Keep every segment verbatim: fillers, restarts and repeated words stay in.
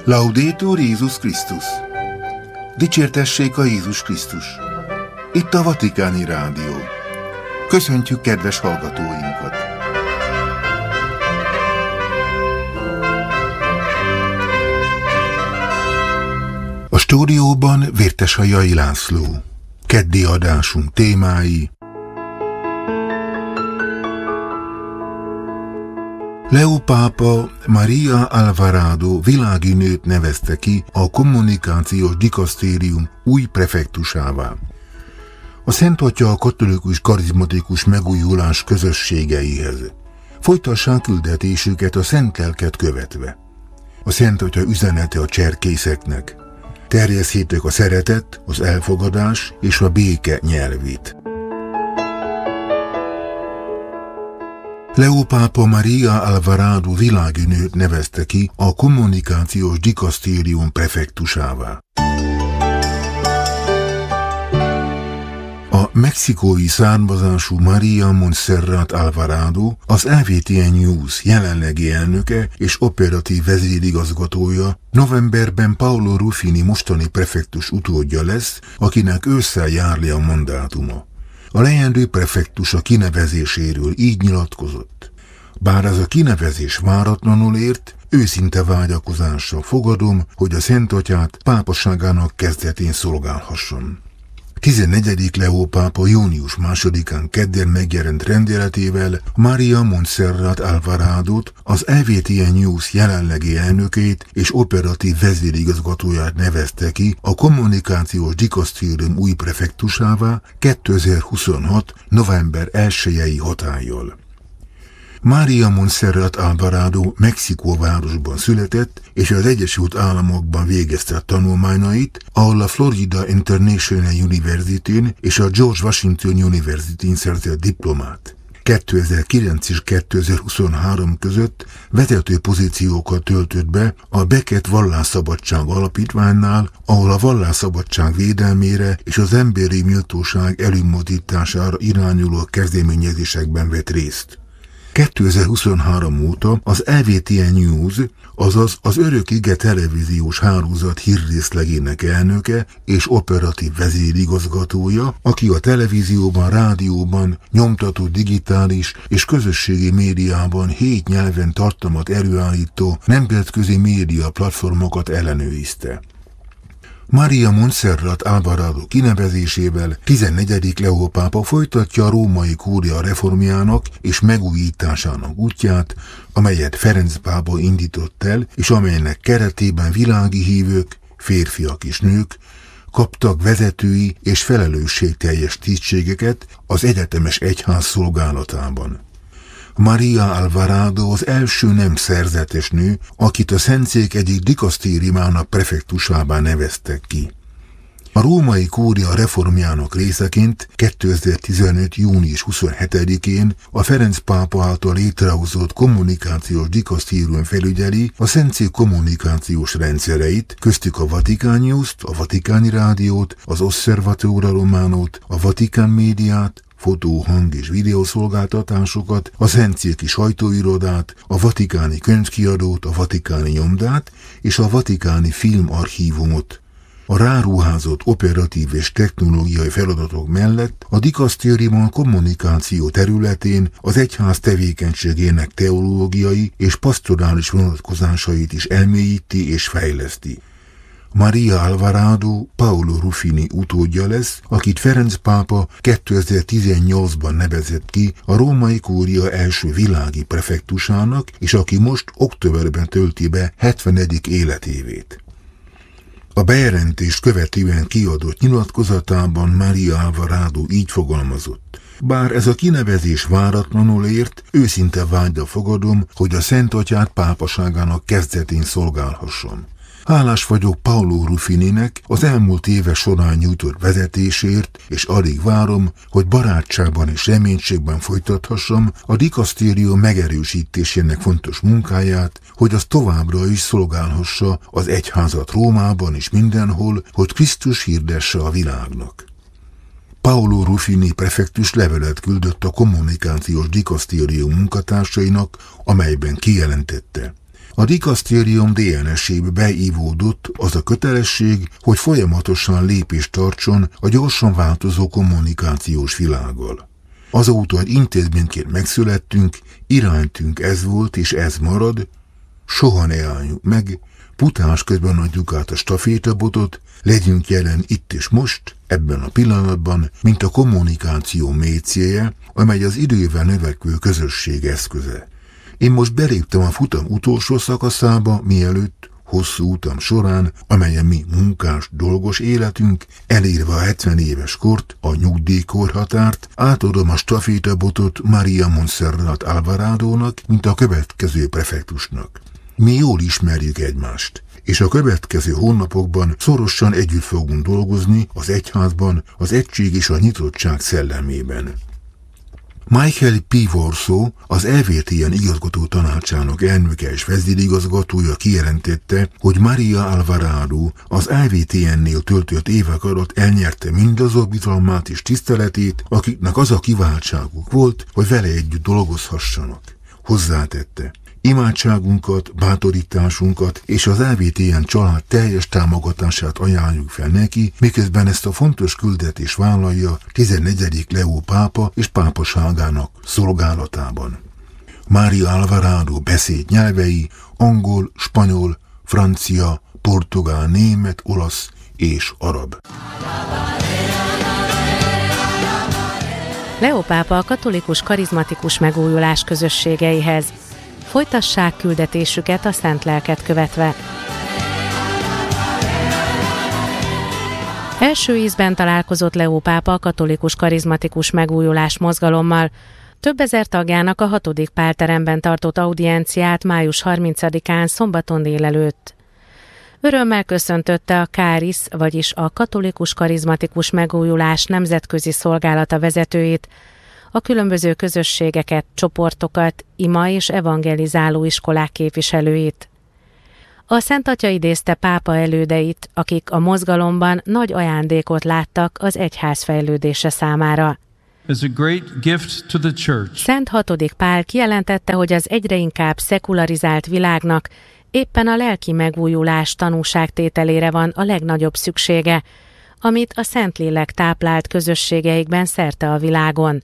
Laudetur Jézus Krisztus! Dicsértessék a Jézus Krisztus! Itt a Vatikáni Rádió. Köszöntjük kedves hallgatóinkat! A stúdióban Vérteshajai László. Keddi adásunk témái: Leó pápa Maria Alvarado világi nőt nevezte ki a kommunikációs dikasztérium új prefektusává. A Szent Atya a katolikus karizmatikus megújulás közösségeihez. Folytassák küldetésüket a Szent Lelket követve. A Szent Atya üzenete a cserkészeknek: terjesszétek a szeretet, az elfogadás és a béke nyelvét. Leó pápa Maria Alvarado világi nőt nevezte ki a kommunikációs dikasztérium prefektusává. A mexikói származású Maria Montserrat Alvarado az á vé té en News jelenlegi elnöke és operatív vezérigazgatója, novemberben Paolo Ruffini mostani prefektus utódja lesz, akinek ősszel jár le a mandátuma. A leendő prefektus a kinevezéséről így nyilatkozott: bár ez a kinevezés váratlanul ért, őszinte vágyakozással fogadom, hogy a Szent Atyát pápaságának kezdetén szolgálhassam. tizennegyedik Leó pápa június másodikán kedden megjelent rendeletével Maria Montserrat Alvaradót, az á vé té en News jelenlegi elnökét és operatív vezérigazgatóját nevezte ki a kommunikációs dikasztérium új prefektusává kétezer-huszonhat. november elsejei hatállyal. Maria Montserrat Alvarado Mexikó városban született, és az Egyesült Államokban végezte tanulmányait, ahol a Florida International University-n és a George Washington University-n szerzett diplomát. kétezer-kilenc és kétezer-huszonhárom között vezető pozíciókat töltött be a Becket Vallásszabadság Alapítványnál, ahol a vallásszabadság védelmére és az emberi méltóság előmozdítására irányuló kezdeményezésésekben vett részt. kétezer-huszonhárom óta az á vé té en News, azaz az Örök Ige televíziós hálózat hírrészlegének elnöke és operatív vezérigazgatója, aki a televízióban, rádióban, nyomtató digitális és közösségi médiában hét nyelven tartalmat előállító nemzetközi média platformokat ellenőrizte. Maria Montserrat Alvarado kinevezésével tizennegyedik Leó pápa folytatja a római kúria reformjának és megújításának útját, amelyet Ferenc pápa indított el, és amelynek keretében világi hívők, férfiak és nők kaptak vezetői és felelősségteljes tisztségeket az egyetemes egyház szolgálatában. Maria Alvarado az első nem szerzetes nő, akit a Szentszék egyik dikasztériumának prefektusává neveztek ki. A római kúria reformjának részeként kétezer-tizenöt. június huszonhetedikén a Ferenc pápa által létrehozott kommunikációs dikasztérium felügyeli a Szentszék kommunikációs rendszereit, köztük a Vatican News-t, a Vatikáni Rádiót, az Osservatore Románót, a Vatikán médiát, fotó, hang és videószolgáltatásokat, a Szentszéki sajtóirodát, a vatikáni könyvkiadót, a vatikáni nyomdát és a vatikáni filmarchívumot. A ráruházott operatív és technológiai feladatok mellett a dikasztérium kommunikáció területén az egyház tevékenységének teológiai és pastorális vonatkozásait is elmélyíti és fejleszti. Maria Alvarado Paolo Ruffini utódja lesz, akit Ferenc pápa kétezer-tizennyolcban nevezett ki a római kúria első világi prefektusának, és aki most októberben tölti be hetvenedik életévét. A bejelentést követően kiadott nyilatkozatában Maria Alvarado így fogalmazott: bár ez a kinevezés váratlanul ért, őszinte vágya fogadom, hogy a Szent Atyát pápaságának kezdetén szolgálhassam. Hálás vagyok Paolo Ruffininek az elmúlt éve során nyújtott vezetésért, és alig várom, hogy barátságban és reménységben folytathassam a dikasztérium megerősítésének fontos munkáját, hogy az továbbra is szolgálhassa az egyházat Rómában és mindenhol, hogy Krisztus hirdesse a világnak. Paolo Ruffini prefektus levelet küldött a kommunikációs dikasztérium munkatársainak, amelyben kijelentette: A dikasztérium dé en es-ébe beívódott az a kötelesség, hogy folyamatosan lépést tartson a gyorsan változó kommunikációs világgal. Azóta, hogy intézményként megszülettünk, iránytünk ez volt és ez marad, soha ne álljunk meg, putás közben adjuk át a stafétabotot, legyünk jelen itt és most, ebben a pillanatban, mint a kommunikáció mécéje, amely az idővel növekvő közösség eszköze. Én most beléptem a futam utolsó szakaszába, mielőtt, hosszú utam során, amelyen mi munkás, dolgos életünk, elérve a hetven éves kort, a nyugdíjkorhatárt, átadom a stafétabotot Maria Montserrat Alvarádónak, mint a következő prefektusnak. Mi jól ismerjük egymást, és a következő hónapokban szorosan együtt fogunk dolgozni az egyházban, az egység és a nyitottság szellemében. Michael P. Warsaw, az é vé té en igazgató tanácsának elnöke és vezérigazgatója kijelentette, hogy Maria Alvarado az é vé té en-nél töltött évek alatt elnyerte mindazok bizalmát és tiszteletét, akiknek az a kiváltságuk volt, hogy vele együtt dolgozhassanak. Hozzátette: imádságunkat, bátorításunkat és az é vé té en család teljes támogatását ajánljuk fel neki, miközben ezt a fontos küldetés vállalja tizennegyedik Leó pápa és pápaságának szolgálatában. Maria Alvarado beszéd nyelvei angol, spanyol, francia, portugál, német, olasz és arab. Leó pápa a katolikus karizmatikus megújulás közösségeihez. Folytassák küldetésüket a Szent Lelket követve. Első ízben találkozott Leó pápa a katolikus karizmatikus megújulás mozgalommal. Több ezer tagjának a hatodik Pálteremben tartott audienciát május harmincadikán szombaton délelőtt. Örömmel köszöntötte a Káris, vagyis a katolikus karizmatikus megújulás nemzetközi szolgálata vezetőit, a különböző közösségeket, csoportokat, ima és evangelizáló iskolák képviselőit. A Szent Atya idézte pápa elődeit, akik a mozgalomban nagy ajándékot láttak az egyház fejlődése számára. As a great gift to the church. Szent hatodik Pál kijelentette, hogy az egyre inkább szekularizált világnak éppen a lelki megújulás tanúságtételére van a legnagyobb szüksége, amit a Szentlélek táplált közösségeikben szerte a világon.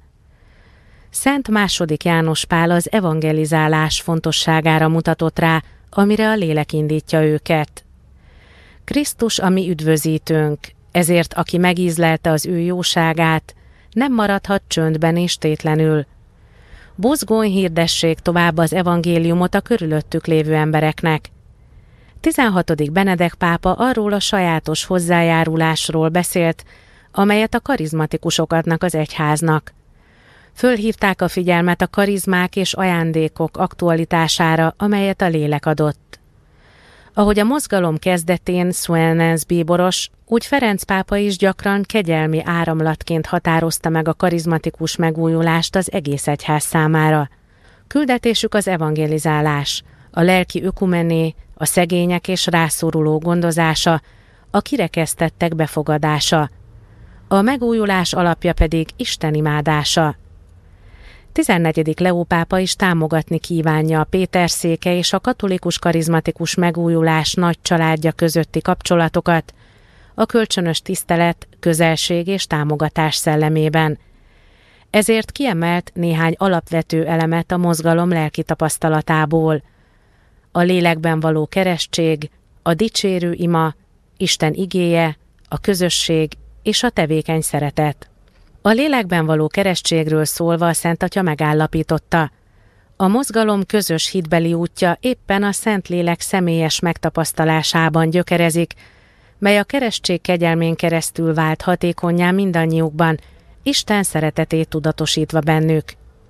Szent második János Pál az evangelizálás fontosságára mutatott rá, amire a lélek indítja őket. Krisztus a mi üdvözítőnk, ezért aki megízlelte az ő jóságát, nem maradhat csöndben és tétlenül. Buzgón hirdessék tovább az evangéliumot a körülöttük lévő embereknek. tizenhatodik Benedek pápa arról a sajátos hozzájárulásról beszélt, amelyet a karizmatikusok adnak az egyháznak. Fölhívták a figyelmet a karizmák és ajándékok aktualitására, amelyet a lélek adott. Ahogy a mozgalom kezdetén Suenens bíboros, úgy Ferenc pápa is gyakran kegyelmi áramlatként határozta meg a karizmatikus megújulást az egész egyház számára. Küldetésük az evangelizálás, a lelki ökumené, a szegények és rászoruló gondozása, a kirekesztettek befogadása. A megújulás alapja pedig Isten imádása. tizennegyedik Leó pápa is támogatni kívánja a Péterszéke és a katolikus karizmatikus megújulás nagy családja közötti kapcsolatokat, a kölcsönös tisztelet, közelség és támogatás szellemében. Ezért kiemelt néhány alapvető elemet a mozgalom lelki tapasztalatából. A lélekben való keresztség, a dicsérő ima, Isten igéje, a közösség és a tevékeny szeretet. A lélekben való keresztségről szólva a Szent Atya megállapította: a mozgalom közös hitbeli útja éppen a Szentlélek személyes megtapasztalásában gyökerezik, mely a keresztség kegyelmén keresztül vált hatékonnyá mindannyiukban, Isten szeretetét tudatosítva bennük.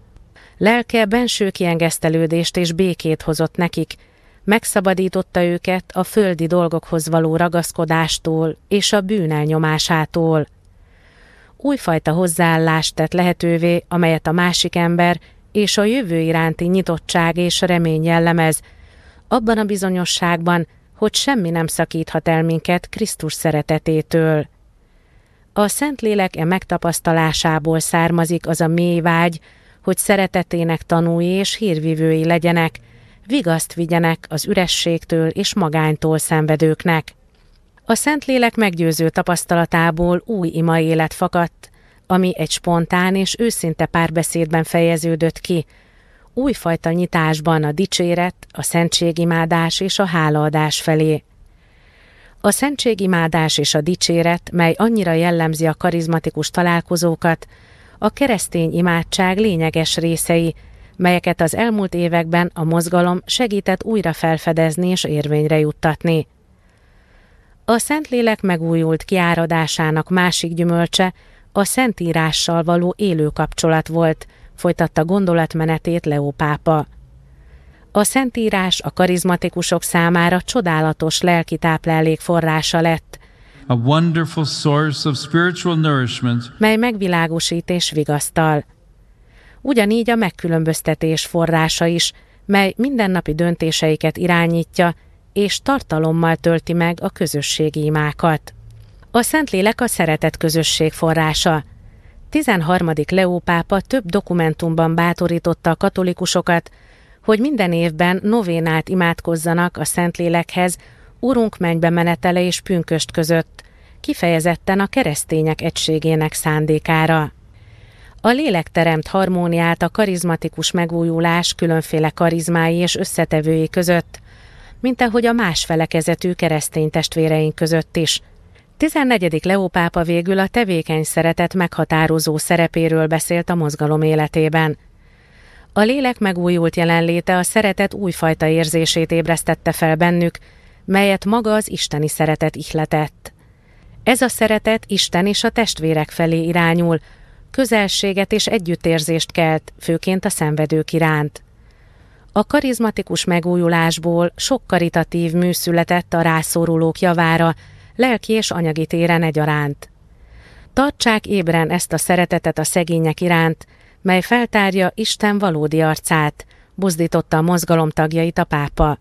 Lelke benső kiengesztelődést és békét hozott nekik, megszabadította őket a földi dolgokhoz való ragaszkodástól és a bűn elnyomásától. Újfajta hozzáállást tett lehetővé, amelyet a másik ember és a jövő iránti nyitottság és remény jellemez, abban a bizonyosságban, hogy semmi nem szakíthat el minket Krisztus szeretetétől. A Szentlélek e megtapasztalásából származik az a mély vágy, hogy szeretetének tanúi és hírvivői legyenek, vigaszt vigyenek az ürességtől és magánytól szenvedőknek. A Szentlélek meggyőző tapasztalatából új ima élet fakadt, ami egy spontán és őszinte párbeszédben fejeződött ki, újfajta nyitásban a dicséret, a szentségimádás és a hálaadás felé. A szentségimádás és a dicséret, mely annyira jellemzi a karizmatikus találkozókat, a keresztény imádság lényeges részei, melyeket az elmúlt években a mozgalom segített újra felfedezni és érvényre juttatni. A Szentlélek megújult kiáradásának másik gyümölcse a Szentírással való élő kapcsolat volt, folytatta gondolatmenetét Leó pápa. A Szentírás a karizmatikusok számára csodálatos lelki táplálék forrása lett, a wonderful source of spiritual nourishment, mely megvilágosít és vigasztal. Ugyanígy a megkülönböztetés forrása is, mely mindennapi döntéseiket irányítja, és tartalommal tölti meg a közösségi imákat. A Szentlélek a szeretet közösség forrása. tizenharmadik Leó pápa több dokumentumban bátorította a katolikusokat, hogy minden évben novénát imádkozzanak a Szentlélekhez Urunk mennybe menetele és pünkösd között, kifejezetten a keresztények egységének szándékára. A lélek teremt harmóniát a karizmatikus megújulás különféle karizmái és összetevői között, mint ahogy a más felekezetű keresztény testvéreink között is. tizennegyedik Leó pápa végül a tevékeny szeretet meghatározó szerepéről beszélt a mozgalom életében. A lélek megújult jelenléte a szeretet újfajta érzését ébresztette fel bennük, melyet maga az isteni szeretet ihletett. Ez a szeretet Isten és a testvérek felé irányul, közelséget és együttérzést kelt, főként a szenvedők iránt. A karizmatikus megújulásból sok karitatív mű született a rászorulók javára, lelki és anyagi téren egyaránt. Tartsák ébren ezt a szeretetet a szegények iránt, mely feltárja Isten valódi arcát, buzdította a mozgalom tagjait a pápa.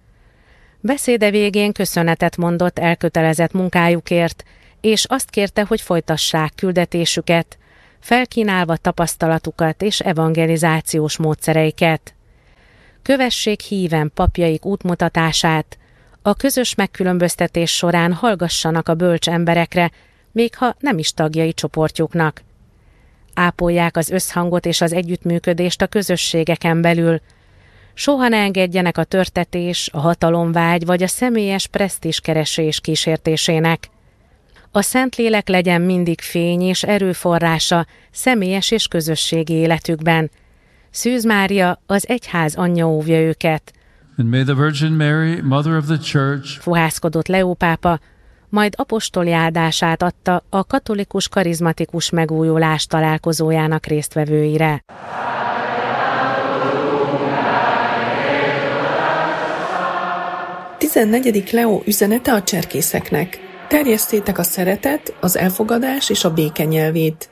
Beszéde végén köszönetet mondott elkötelezett munkájukért, és azt kérte, hogy folytassák küldetésüket, felkínálva tapasztalatukat és evangelizációs módszereiket. Kövessék híven papjaik útmutatását, a közös megkülönböztetés során hallgassanak a bölcs emberekre, még ha nem is tagjai csoportjuknak. Ápolják az összhangot és az együttműködést a közösségeken belül. Soha ne engedjenek a törtetés, a hatalomvágy vagy a személyes presztízskeresés kísértésének. A Szentlélek legyen mindig fény és erőforrása személyes és közösségi életükben. Szűz Mária, az egyház anyja óvja őket. And may the Virgin Mary, Mother of the Church, fohászkodott Leó pápa, majd apostoli áldását adta a katolikus karizmatikus megújulás találkozójának résztvevőire. tizennegyedik Leó üzenete a cserkészeknek. Terjesszétek a szeretet, az elfogadás és a béke nyelvét.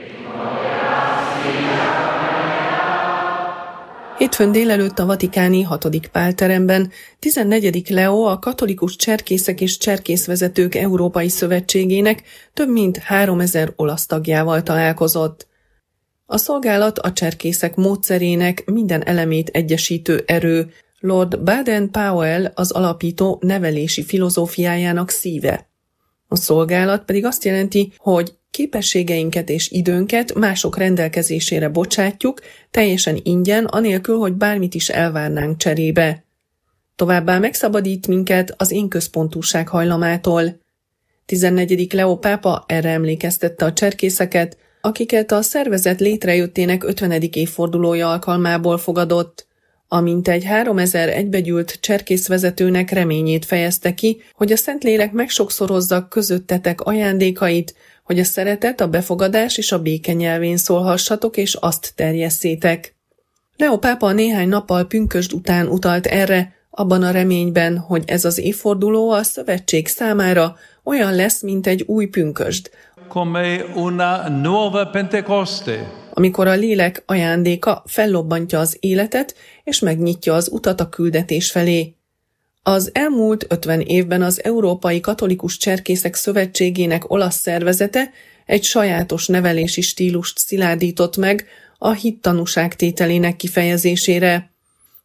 Hétfőn délelőtt a vatikáni hatodik Pál teremben tizennegyedik Leó a Katolikus Cserkészek és Cserkészvezetők Európai Szövetségének több mint háromezer olasz tagjával találkozott. A szolgálat a cserkészek módszerének minden elemét egyesítő erő, Lord Baden-Powell az alapító nevelési filozófiájának szíve. A szolgálat pedig azt jelenti, hogy képességeinket és időnket mások rendelkezésére bocsátjuk, teljesen ingyen, anélkül, hogy bármit is elvárnánk cserébe. Továbbá megszabadít minket az énközpontúság hajlamától. tizennegyedik Leó pápa erre emlékeztette a cserkészeket, akiket a szervezet létrejöttének ötvenedik évfordulója alkalmából fogadott. A mintegy háromezer egybegyűlt cserkészvezetőnek reményét fejezte ki, hogy a Szentlélek megsokszorozza közöttetek ajándékait, hogy a szeretet, a befogadás és a béke nyelvén szólhassatok, és azt terjesszétek. Leó pápa néhány nappal pünkösd után utalt erre, abban a reményben, hogy ez az évforduló a szövetség számára olyan lesz, mint egy új pünkösd, come una nuova Pentecoste, amikor a lélek ajándéka fellobbantja az életet, és megnyitja az utat a küldetés felé. Az elmúlt ötven évben az Európai Katolikus Cserkészek Szövetségének olasz szervezete egy sajátos nevelési stílust szilárdított meg a hit tanúságtételének kifejezésére.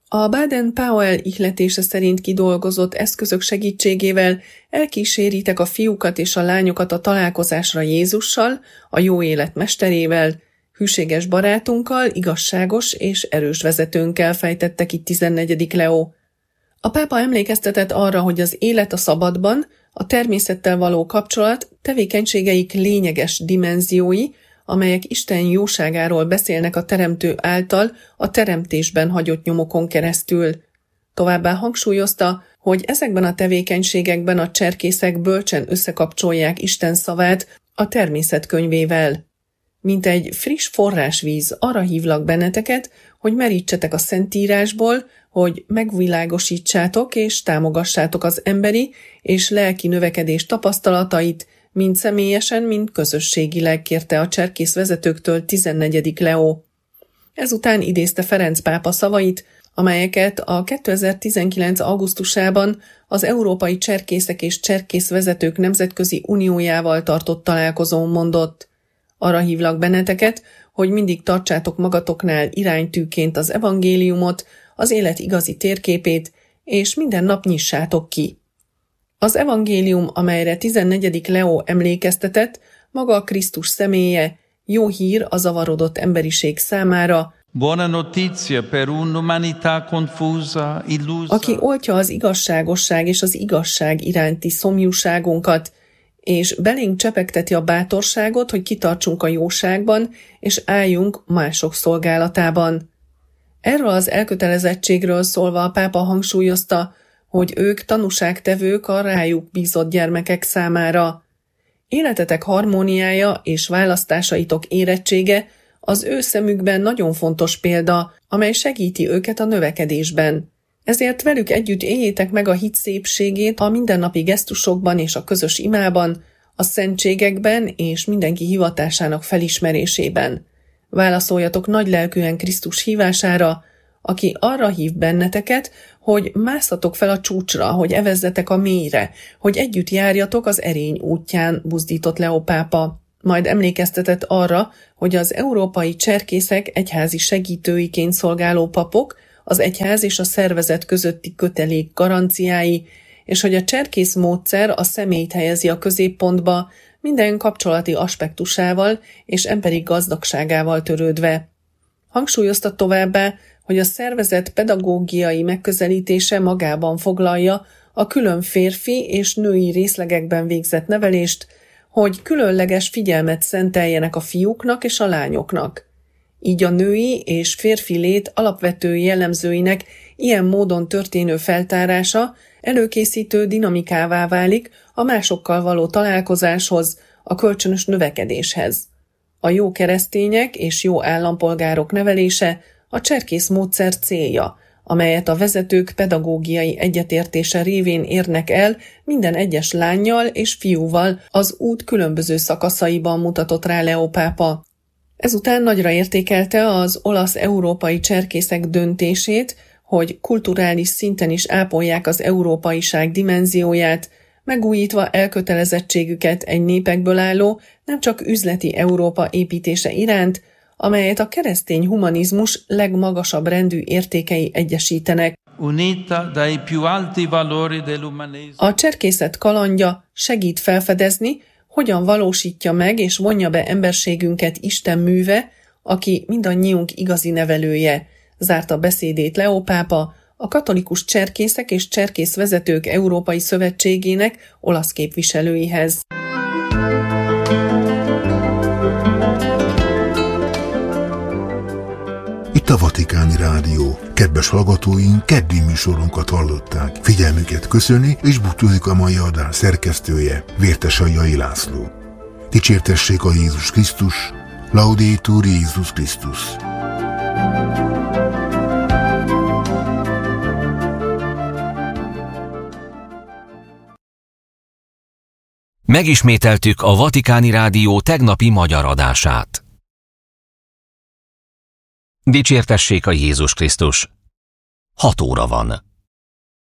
A Baden-Powell ihletése szerint kidolgozott eszközök segítségével elkíséritek a fiúkat és a lányokat a találkozásra Jézussal, a jó élet mesterével, hűséges barátunkkal, igazságos és erős vezetőnkkel, fejtette ki tizennegyedik Leó. A pápa emlékeztetett arra, hogy az élet a szabadban, a természettel való kapcsolat tevékenységeik lényeges dimenziói, amelyek Isten jóságáról beszélnek a Teremtő által a teremtésben hagyott nyomokon keresztül. Továbbá hangsúlyozta, hogy ezekben a tevékenységekben a cserkészek bölcsen összekapcsolják Isten szavát a természet könyvével. Mint egy friss forrásvíz, arra hívlak benneteket, hogy merítsetek a Szentírásból, hogy megvilágosítsátok és támogassátok az emberi és lelki növekedés tapasztalatait, mind személyesen, mind közösségileg, kérte a cserkész vezetőktől tizennegyedik Leó. Ezután idézte Ferenc pápa szavait, amelyeket a kétezer-tizenkilenc. augusztusában az Európai Cserkészek és Cserkészvezetők Nemzetközi Uniójával tartott találkozón mondott. Arra hívlak benneteket, hogy mindig tartsátok magatoknál iránytűként az evangéliumot, az élet igazi térképét, és minden nap nyissátok ki. Az evangélium, amelyre tizennegyedik Leó emlékeztetett, maga a Krisztus személye, jó hír a zavarodott emberiség számára, Buona notizia per un'umanità confusa, illusa. Aki oltja az igazságosság és az igazság iránti szomjúságunkat, és belénk csepegteti a bátorságot, hogy kitartsunk a jóságban, és álljunk mások szolgálatában. Erről az elkötelezettségről szólva a pápa hangsúlyozta, hogy ők tanúságtevők a rájuk bízott gyermekek számára. Életetek harmóniája és választásaitok érettsége az ő szemükben nagyon fontos példa, amely segíti őket a növekedésben. Ezért velük együtt éljétek meg a hit szépségét a mindennapi gesztusokban és a közös imában, a szentségekben és mindenki hivatásának felismerésében. Válaszoljatok nagylelkűen Krisztus hívására, aki arra hív benneteket, hogy másszatok fel a csúcsra, hogy evezzetek a mélyre, hogy együtt járjatok az erény útján, buzdított Leó pápa. Majd emlékeztetett arra, hogy az európai cserkészek egyházi segítőiként szolgáló papok, az egyház és a szervezet közötti kötelék garanciái, és hogy a cserkész módszer a személyt helyezi a középpontba, minden kapcsolati aspektusával és emberi gazdagságával törődve. Hangsúlyozta továbbá, hogy a szervezet pedagógiai megközelítése magában foglalja a külön férfi és női részlegekben végzett nevelést, hogy különleges figyelmet szenteljenek a fiúknak és a lányoknak. Így a női és férfi lét alapvető jellemzőinek ilyen módon történő feltárása előkészítő dinamikává válik a másokkal való találkozáshoz, a kölcsönös növekedéshez. A jó keresztények és jó állampolgárok nevelése a cserkész módszer célja, amelyet a vezetők pedagógiai egyetértése révén érnek el minden egyes lánnyal és fiúval az út különböző szakaszaiban, mutatott rá Leó pápa. Ezután nagyra értékelte az olasz-európai cserkészek döntését, hogy kulturális szinten is ápolják az európaiság dimenzióját, megújítva elkötelezettségüket egy népekből álló, nem csak üzleti Európa építése iránt, amelyet a keresztény humanizmus legmagasabb rendű értékei egyesítenek. A cserkészet kalandja segít felfedezni, hogyan valósítja meg és vonja be emberségünket Isten műve, aki mindannyiunk igazi nevelője, zárta beszédét Leó pápa, a Katolikus Cserkészek és Cserkészvezetők Európai Szövetségének olasz képviselőihez. Itt a Vatikáni Rádió. Kedves hallgatóink, keddi műsorunkat hallották. Figyelmüket köszöni, és búcsúzik a mai adás szerkesztője, Vértesai László. Dicsértessék a Jézus Krisztus, Laudetur Jézus Krisztus. Megismételtük a Vatikáni Rádió tegnapi magyar adását. Dicsértessék a Jézus Krisztus. Hat óra van.